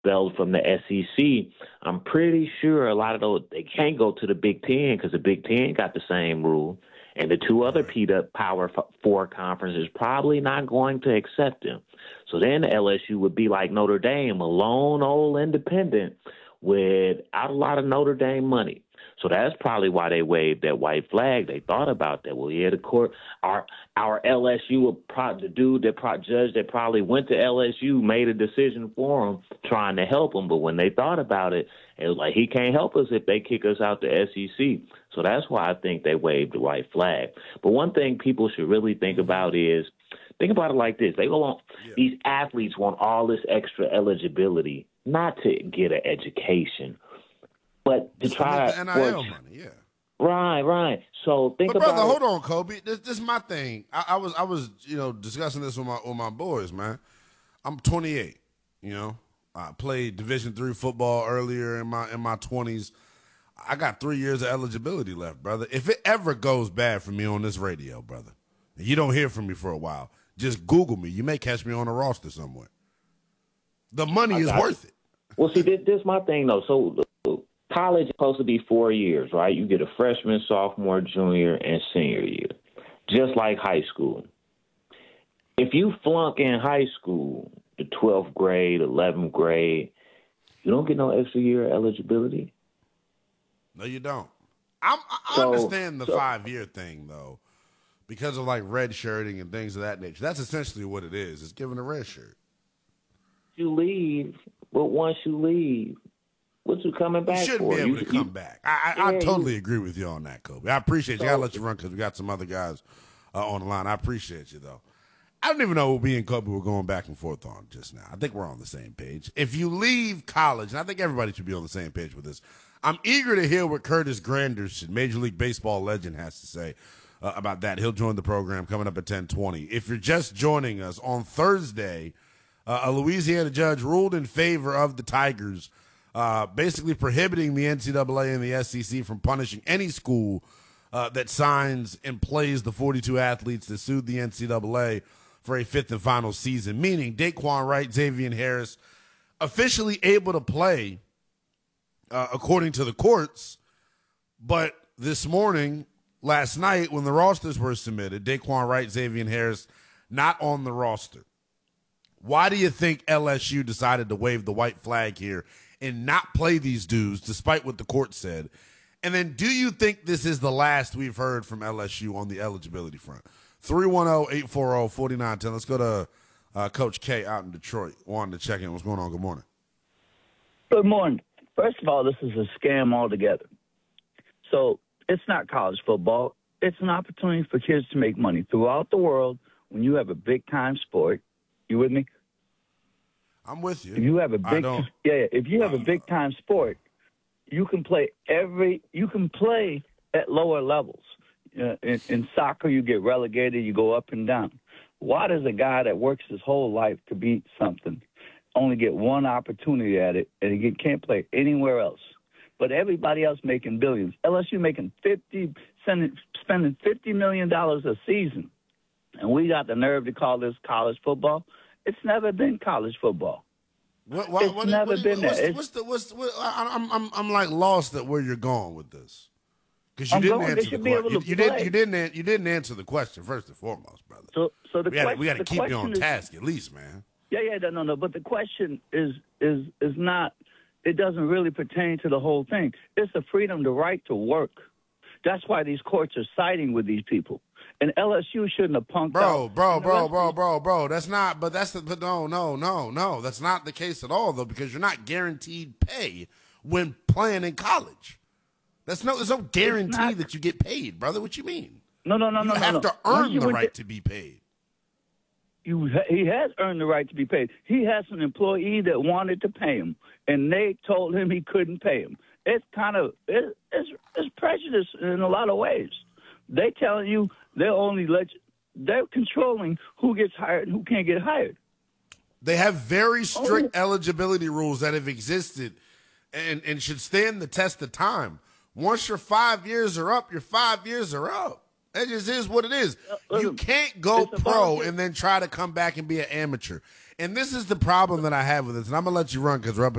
those from the SEC, I'm pretty sure a lot of those they can't go to the Big Ten because the Big Ten got the same rule, and the two other Power Four conferences probably not going to accept them. So then LSU would be like Notre Dame, a lone old independent without a lot of Notre Dame money. So that's probably why they waved that white flag. They thought about that. Well, yeah, the court, our LSU, judge that probably went to LSU made a decision for him, trying to help him. But when they thought about it, it was like he can't help us if they kick us out the SEC. So that's why I think they waved the white flag. But one thing people should really think about is, think about it like this: these athletes want all this extra eligibility, not to get an education, but to try to NIL money, yeah. Right. So think about brother, hold on, Kobe. This is my thing. I was discussing this with my boys, man. I'm 28. I played Division III football earlier in my 20s. I got 3 years of eligibility left, brother. If it ever goes bad for me on this radio, brother, and you don't hear from me for a while, just Google me. You may catch me on a roster somewhere. The money is worth it. Well, see, this is my thing, though. So college is supposed to be 4 years, right? You get a freshman, sophomore, junior, and senior year, just like high school. If you flunk in high school, the 12th grade, 11th grade, you don't get no extra year of eligibility. No, you don't. I understand the 5-year thing, though, because of like red shirting and things of that nature. That's essentially what it is. It's giving a red shirt. You leave, but once you leave, what you coming back for? You shouldn't be able to come back. I totally agree with you on that, Kobe. I appreciate you. I gotta let you run because we got some other guys on the line. I appreciate you, though. I don't even know what me and Kobe were going back and forth on just now. I think we're on the same page. If you leave college, and I think everybody should be on the same page with this, I'm eager to hear what Curtis Granderson, Major League Baseball legend, has to say about that. He'll join the program coming up at 10:20. If you're just joining us, on Thursday, a Louisiana judge ruled in favor of the Tigers, basically prohibiting the NCAA and the SEC from punishing any school that signs and plays the 42 athletes that sued the NCAA for a fifth and final season, meaning Daquan Wright, Xavier Harris, officially able to play according to the courts. But this morning, last night, when the rosters were submitted, Daquan Wright, Xavier Harris, not on the roster. Why do you think LSU decided to wave the white flag here and not play these dudes, despite what the court said? And then do you think this is the last we've heard from LSU on the eligibility front? 310-840-4910. Let's go to Coach K out in Detroit. Wanted to check in. What's going on? Good morning. Good morning. First of all, this is a scam altogether. So it's not college football. It's an opportunity for kids to make money throughout the world. When you have a big-time sport, you with me? I'm with you. If you have a big, if you have a big-time sport, you can play at lower levels. In soccer, you get relegated, you go up and down. Why does a guy that works his whole life to beat something only get one opportunity at it, and he can't play anywhere else? But everybody else making billions. LSU making spending $50 million a season, and we got the nerve to call this college football. It's never been college football. It's never been that. I'm like lost at where you're going with this. Because you didn't answer the question. You didn't answer the question first and foremost, brother. So we got to keep you on task at least, man. No. But the question is not. It doesn't really pertain to the whole thing. It's the freedom, the right to work. That's why these courts are siding with these people. And LSU shouldn't have punked out. Bro. That's not. But no. That's not the case at all, though, because you're not guaranteed pay when playing in college. There's no guarantee that you get paid, brother. What you mean? No. You have to earn the right to be paid. He has earned the right to be paid. He has an employee that wanted to pay him, and they told him he couldn't pay him. It's prejudice in a lot of ways. They telling you they're controlling who gets hired and who can't get hired. They have very strict eligibility rules that have existed and should stand the test of time. Once your 5 years are up, your 5 years are up. That just is what it is. You can't go pro and then try to come back and be an amateur. And this is the problem that I have with this, and I'm gonna let you run because we're up